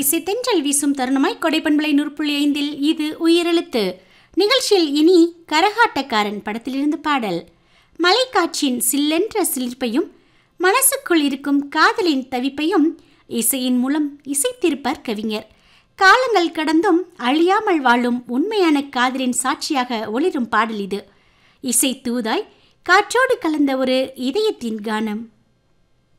இசை தென்றல் வீசும் தருணமாய் கொடைப்பண்பலை 100.5 இது உயிரெழுத்து நிகழ்ச்சியில் இனி கரகாட்டக்காரன் படத்திலிருந்து பாடல். மலைக்காற்றின் சில்லென்ற சிலிர்ப்பையும் மனசுக்குள் இருக்கும் காதலின் தவிப்பையும் இசையின் மூலம் இசைத்திருப்பார் கவிஞர். காலங்கள் கடந்தும் அழியாமல் வாழும் உண்மையான காதலின் சாட்சியாக ஒளிரும் பாடல் இது. இசை தூதாய் காற்றோடு கலந்த ஒரு இதயத்தின் கானம்.